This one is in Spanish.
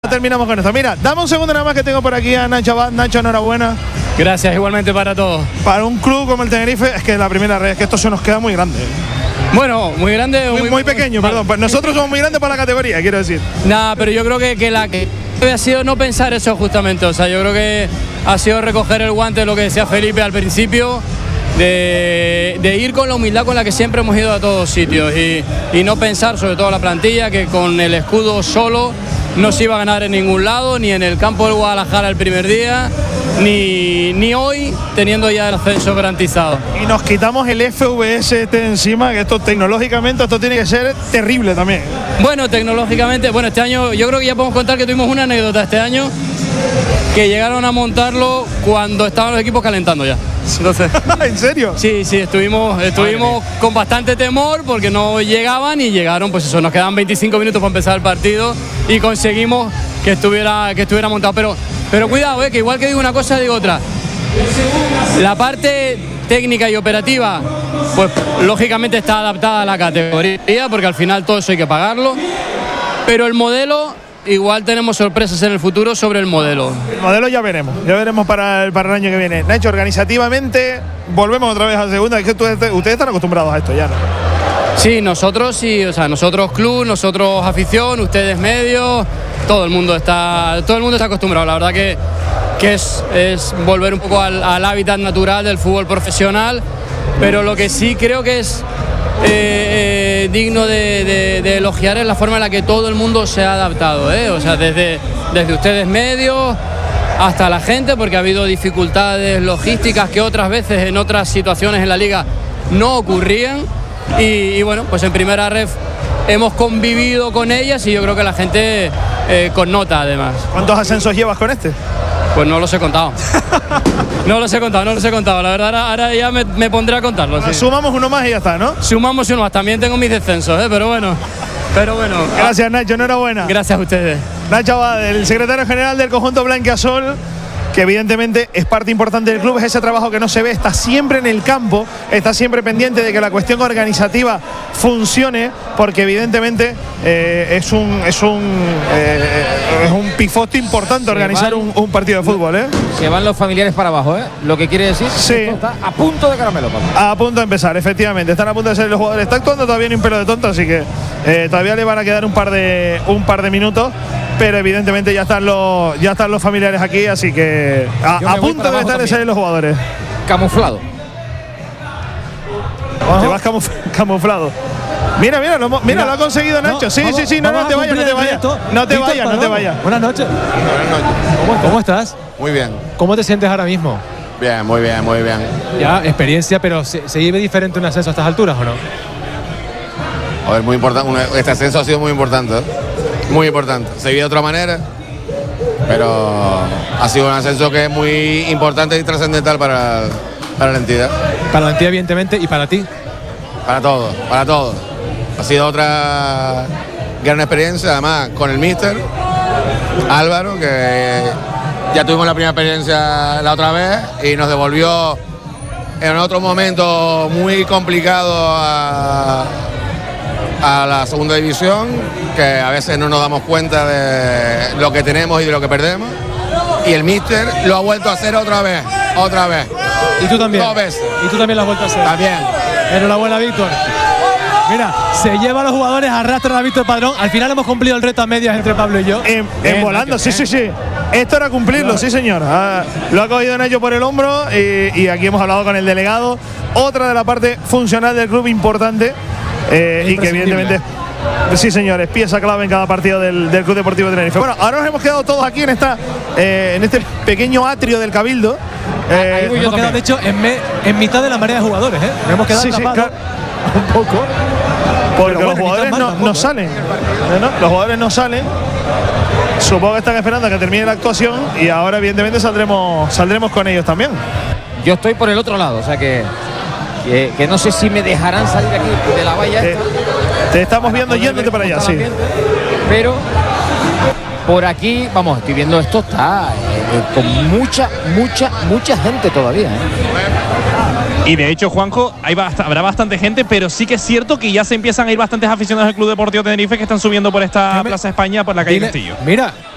terminamos con esto. Mira, dame un segundo nada más que tengo por aquí a Nacho Abad. Nacho, enhorabuena. Gracias, igualmente para todos. Para un club como el Tenerife, es que la primera red, es que esto se nos queda muy grande. Bueno, muy grande. Muy pequeño, perdón. Pues nosotros somos muy grandes para la categoría, quiero decir. Nada, pero yo creo que la que ha sido no pensar eso justamente. O sea, yo creo que ha sido recoger el guante, lo que decía Felipe al principio, de ir con la humildad con la que siempre hemos ido a todos sitios y no pensar, sobre todo la plantilla, que con el escudo solo no se iba a ganar en ningún lado, ni en el campo del Guadalajara el primer día, ni hoy, teniendo ya el ascenso garantizado. Y nos quitamos el FVS de encima, que esto tecnológicamente esto tiene que ser terrible también. Bueno, tecnológicamente, este año yo creo que ya podemos contar que tuvimos una anécdota este año, que llegaron a montarlo cuando estaban los equipos calentando ya. Entonces, ¿en serio? Sí, estuvimos con bastante temor porque no llegaban y llegaron, pues eso, nos quedaban 25 minutos para empezar el partido y conseguimos que estuviera montado. Pero cuidado, que igual que digo una cosa, digo otra. La parte técnica y operativa, pues lógicamente está adaptada a la categoría, porque al final todo eso hay que pagarlo. Pero el modelo, igual tenemos sorpresas en el futuro sobre el modelo. El modelo ya veremos para el año que viene. Nacho, organizativamente, volvemos otra vez a la segunda, es que ustedes están acostumbrados a esto ya, ¿no? Sí, nosotros nosotros club, nosotros afición, ustedes medios, todo el mundo está acostumbrado. La verdad que es volver un poco al hábitat natural del fútbol profesional, pero lo que sí creo que es digno de elogiar es la forma en la que todo el mundo se ha adaptado, o sea, desde ustedes medios hasta la gente, porque ha habido dificultades logísticas que otras veces en otras situaciones en la liga no ocurrían y bueno, pues en primera ref hemos convivido con ellas y yo creo que la gente connota además. ¿Cuántos ascensos llevas con este? Pues no los he contado. No los he contado. La verdad, ahora ya me pondré a contarlos. Sí. Sumamos uno más y ya está, ¿no? Sumamos uno más. También tengo mis descensos, pero bueno. Gracias, Nacho. Enhorabuena. Gracias a ustedes. Nacho Abad, el secretario general del conjunto blanquiazul, que evidentemente es parte importante del club, es ese trabajo que no se ve, está siempre en el campo, está siempre pendiente de que la cuestión organizativa funcione, porque evidentemente es un pivote importante organizar un partido de fútbol. Se van los familiares para abajo, lo que quiere decir sí. Que esto está a punto de caramelo, papá. A punto de empezar, efectivamente, están a punto de ser los jugadores. Está actuando todavía ni un pelo de tonto, así que todavía le van a quedar un par de minutos. Pero evidentemente ya están los familiares aquí, así que a punto de estar de salir los jugadores. Camuflado. Te vas camuflado. Mira, lo ha conseguido Nacho. Sí, no te vayas. No te vayas. Buenas noches. ¿Cómo estás? Muy bien. ¿Cómo te sientes ahora mismo? Bien, muy bien. Ya, experiencia, pero ¿se vive diferente un ascenso a estas alturas o no? A ver, muy importante. Este ascenso ha sido muy importante, Muy importante. Se vive de otra manera, pero ha sido un ascenso que es muy importante y trascendental para la entidad. Para la entidad, evidentemente, y para ti. Para todos. Ha sido otra gran experiencia, además, con el míster Álvaro, que ya tuvimos la primera experiencia la otra vez y nos devolvió en otro momento muy complicado a la segunda división, que a veces no nos damos cuenta de lo que tenemos y de lo que perdemos, y el míster lo ha vuelto a hacer otra vez. ¿Y tú también? 2 veces. ¿Y tú también lo has vuelto a hacer? También. Enhorabuena, Víctor. Mira, se lleva a los jugadores, arrastran a Víctor Padrón. Al final hemos cumplido el reto a medias entre Pablo y yo. En volando, sí. Esto era cumplirlo, sí señor. Lo ha cogido Nacho por el hombro y aquí hemos hablado con el delegado. Otra de la parte funcional del club importante. Y que evidentemente, sí señor, es pieza clave en cada partido del Club Deportivo Tenerife. Bueno, ahora nos hemos quedado todos aquí en este pequeño atrio del Cabildo. Hemos quedado, de hecho, en mitad de la marea de jugadores, Nos hemos quedado claro, un poco. Porque los jugadores no salen. Los jugadores no salen. Supongo que están esperando a que termine la actuación y ahora evidentemente saldremos con ellos también. Yo estoy por el otro lado, o sea que no sé si me dejarán salir aquí de la valla esta. Te estamos viendo yéndote para allá, sí. Pero por aquí, vamos, estoy viendo esto, está con mucha gente todavía. Y de hecho, Juanjo, habrá bastante gente, pero sí que es cierto que ya se empiezan a ir bastantes aficionados del Club Deportivo Tenerife que están subiendo por esta Plaza España, por la calle Castillo. Mira,